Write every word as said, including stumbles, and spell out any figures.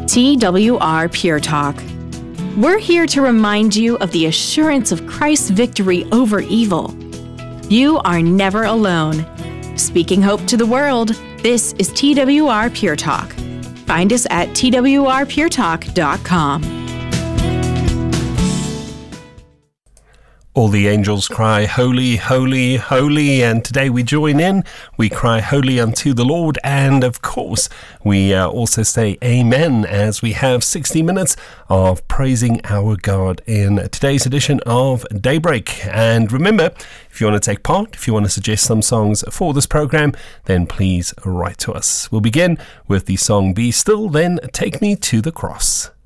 T W R Pure Talk. We're here to remind you of the assurance of Christ's victory over evil. You are never alone. Speaking hope to the world, this is T W R Pure Talk. Find us at T W R pure talk dot com. All the angels cry, holy, holy, holy, and today we join in. We cry holy unto the Lord, and of course, we uh, also say amen as we have sixty minutes of praising our God in today's edition of Daybreak. And remember, if you want to take part, if you want to suggest some songs for this program, then please write to us. We'll begin with the song Be Still, then Take Me to the Cross.